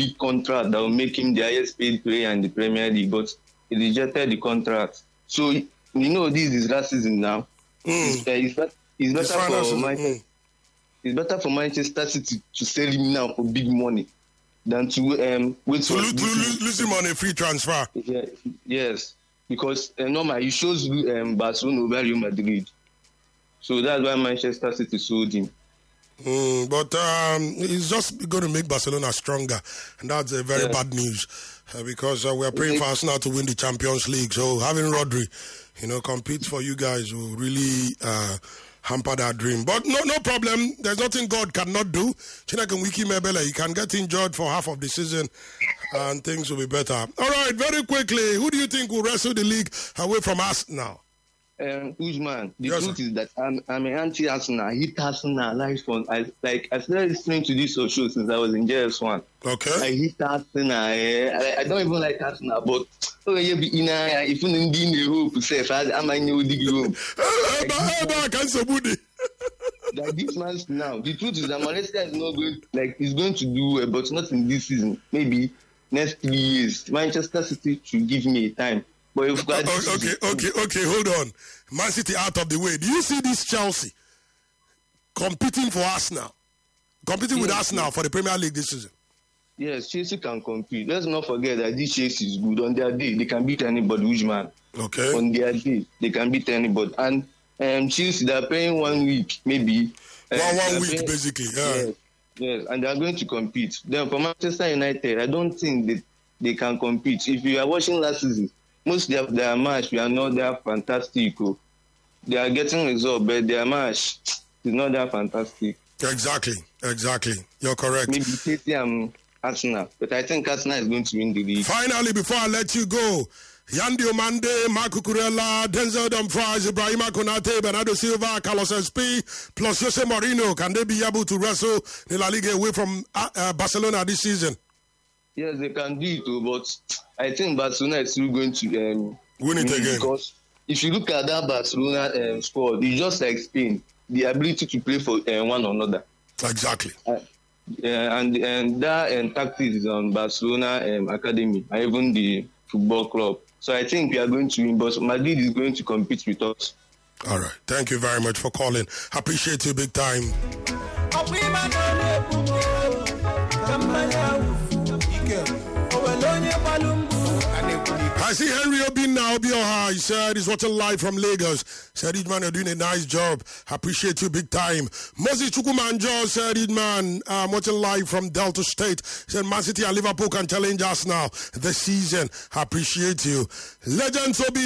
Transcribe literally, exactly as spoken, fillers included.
big contract that will make him the highest paid player in the Premier League, but he rejected the contract. So, you know, this is last season now. Mm. It's, uh, it's, better, it's, better for season, Manchester, mm. it's better for Manchester City to sell him now for big money than to um, wait to for... To lose, lose him on a free transfer. Yeah, yes, because uh, normally he shows um, Barcelona over Real Madrid. So that's why Manchester City sold him. Mm, but um, it's just going to make Barcelona stronger, and that's a very yeah. bad news uh, because uh, we are praying for Arsenal to win the Champions League. So having Rodri, you know, compete for you guys will really uh, hamper that dream. But no, no problem. There's nothing God cannot do. Chineke Wiki Mebele, he can get injured for half of the season, and things will be better. All right, very quickly, who do you think will wrestle the league away from us now? Um, Ujman, the yes, truth sir. is that I'm, I'm an anti-Arsenal. I hate Arsenal. Life from I like I started listening to this show since I was in J S one. Okay. I hate Arsenal. Eh? I, I don't even like Arsenal, but oh yeah, be in a if you need the hope, say I'm a new dig room. Like this man now. The truth is that Malaysia is not going like he's going to do well, but not in this season. Maybe next three years. Manchester City should give me a time. But if okay, okay, okay, okay, hold on. Man City out of the way. Do you see this Chelsea competing for Arsenal? Competing yes, with Arsenal yes. for the Premier League this season? Yes, Chelsea can compete. Let's not forget that this Chelsea is good. On their day, they can beat anybody, which man. Okay. On their day, they can beat anybody. And um, Chelsea, they're playing one week, maybe. One, uh, one week, playing, basically. Yeah. Yes, yes, and they're going to compete. Then for Manchester United, I don't think that they can compete. If you are watching last season, most of their match, we are not that fantastic. They are getting results, but their match is not that fantastic. Exactly, exactly. You're correct. Maybe City and Arsenal, but I think Arsenal is going to win the league. Finally, before I let you go, Yandi Omande, Marco Kurela, Denzel Dumfries, Ibrahima Konate, Bernardo Silva, Carlos S P, plus Jose Mourinho, can they be able to wrestle the La Liga away from uh, uh, Barcelona this season? Yes, they can do it, too, but I think Barcelona is still going to um, win it again. Because if you look at that Barcelona um, squad, it's just like Spain, the ability to play for uh, one another. Exactly. Uh, yeah, and and that um, tactics is on Barcelona um, Academy, and even the football club. So I think we are going to win, but Madrid is going to compete with us. All right. Thank you very much for calling. Appreciate you big time. I see Henry Obin now, Obioha. He said he's watching live from Lagos. Said, Idman, you're doing a nice job. Appreciate you big time. Moses Chukumanjo said, Idman, I'm watching live from Delta State. Said, Man City and Liverpool can challenge us now this season. Appreciate you. Legends Obi